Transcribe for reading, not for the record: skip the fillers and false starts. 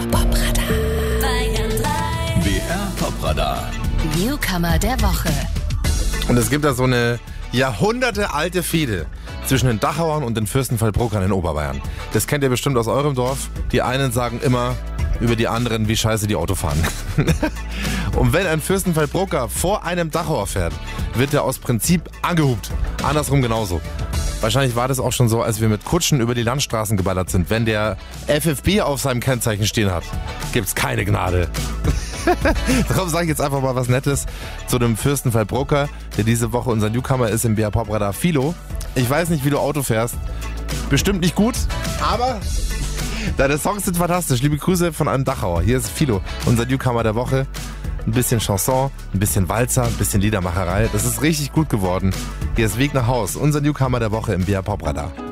Popradan. BR Popradan. Newcomer der Woche. Und es gibt da so eine jahrhundertealte Fehde zwischen den Dachauern und den Fürstenfeldbruckern in Oberbayern. Das kennt ihr bestimmt aus eurem Dorf. Die einen sagen immer über die anderen, wie scheiße die Auto fahren. Und wenn ein Fürstenfeldbrucker vor einem Dachauer fährt, wird er aus Prinzip angehupt. Andersrum genauso. Wahrscheinlich war das auch schon so, als wir mit Kutschen über die Landstraßen geballert sind. Wenn der FFB auf seinem Kennzeichen stehen hat, gibt's keine Gnade. Darum sage ich jetzt einfach mal was Nettes zu dem Fürstenfeldbrucker, der diese Woche unser Newcomer ist im BR Popradan. Philo, ich weiß nicht, wie du Auto fährst. Bestimmt nicht gut, aber deine Songs sind fantastisch. Liebe Grüße von einem Dachauer. Hier ist Philo, unser Newcomer der Woche. Ein bisschen Chanson, ein bisschen Walzer, ein bisschen Liedermacherei. Das ist richtig gut geworden. Hier ist Weg nach Haus, unser Newcomer der Woche im BR Popradan.